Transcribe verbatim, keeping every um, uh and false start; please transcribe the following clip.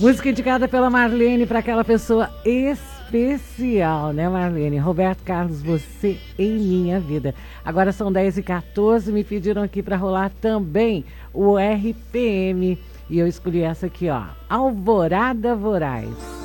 Música indicada pela Marlene para aquela pessoa especial, né, Marlene? Roberto Carlos, Você em Minha Vida. Agora são dez e quatorze, me pediram aqui para rolar também o R P M. E eu escolhi essa aqui, ó, Alvorada Voraz.